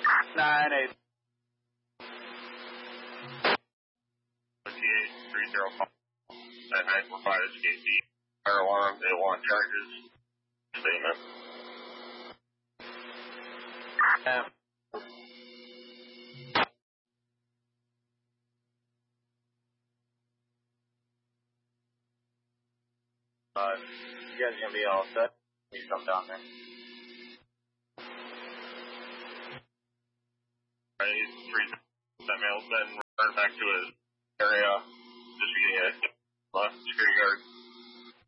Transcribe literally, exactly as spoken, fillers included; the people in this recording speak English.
Nine eight. eight three zero five. At nine four five S K C. Fire alarm. They want charges. Statement. Yeah. Uh, you guys gonna be all set? Need something down there. Right, three that mail's been returned back to his area. Just getting a uh, security guard.